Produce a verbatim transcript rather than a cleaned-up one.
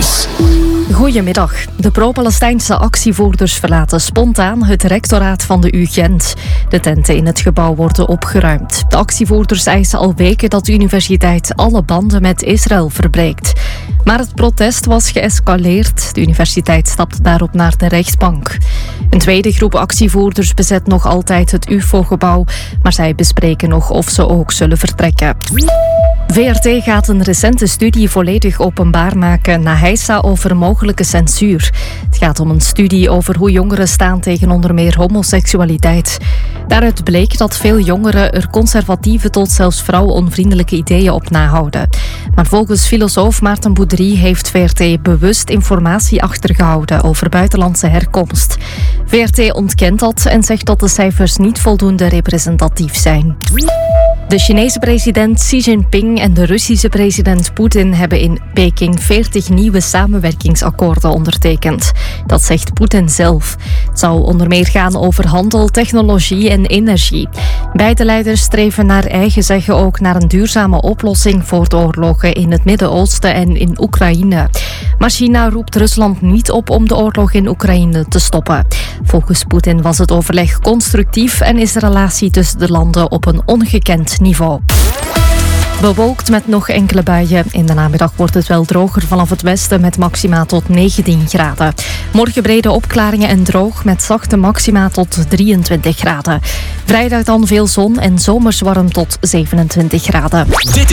Nieuws. Goedemiddag. De pro-Palestijnse actievoerders verlaten spontaan het rectoraat van de U Gent. De tenten in het gebouw worden opgeruimd. De actievoerders eisen al weken dat de universiteit alle banden met Israël verbreekt. Maar het protest was geëscaleerd. De universiteit stapte daarop naar de rechtbank. Een tweede groep actievoerders bezet nog altijd het U F O-gebouw, maar zij bespreken nog of ze ook zullen vertrekken. V R T gaat een recente studie volledig openbaar maken na heisa over mogelijke censuur. Het gaat om een studie over hoe jongeren staan tegen onder meer homoseksualiteit. Daaruit bleek dat veel jongeren er conservatieve tot zelfs vrouwonvriendelijke ideeën op nahouden. Maar volgens filosoof Maarten Boudry heeft V R T bewust informatie achtergehouden over buitenlandse herkomst. V R T ontkent dat en zegt dat de cijfers niet voldoende representatief zijn. De Chinese president Xi Jinping en de Russische president Poetin hebben in Peking veertig nieuwe samenwerkingsakkoorden ondertekend. Dat zegt Poetin zelf. Het zou onder meer gaan over handel, technologie en energie. Beide leiders streven naar eigen zeggen ook naar een duurzame oplossing voor de oorlogen in het Midden-Oosten en in Oekraïne. Maar China roept Rusland niet op om de oorlog in Oekraïne te stoppen. Volgens Poetin was het overleg constructief en is de relatie tussen de landen op een ongekend niveau. Bewolkt met nog enkele buien. In de namiddag wordt het wel droger vanaf het westen met maxima tot negentien graden. Morgen brede opklaringen en droog met zachte maxima tot drieëntwintig graden. Vrijdag dan veel zon en zomers warm tot zevenentwintig graden. Dit